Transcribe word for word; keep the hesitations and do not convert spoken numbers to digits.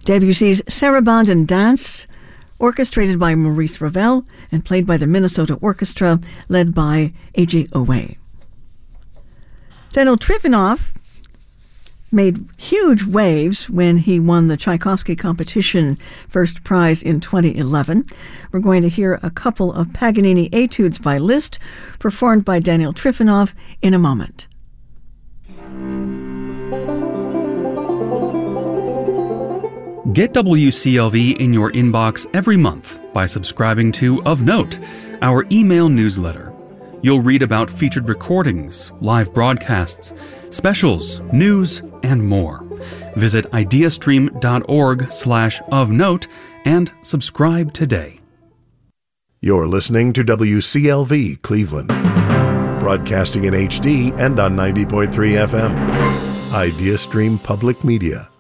Debussy's Sarabande and Dance, orchestrated by Maurice Ravel and played by the Minnesota Orchestra, led by A J Owe. Daniel Trifonov made huge waves when he won the Tchaikovsky competition first prize in twenty eleven. We're going to hear a couple of Paganini etudes by Liszt, performed by Daniel Trifonov, in a moment. Get W C L V in your inbox every month by subscribing to Of Note, our email newsletter. You'll read about featured recordings, live broadcasts, specials, news, and more. Visit ideastream.org slash of note and subscribe today. You're listening to W C L V Cleveland, broadcasting in H D and on ninety point three F M. IdeaStream Public Media.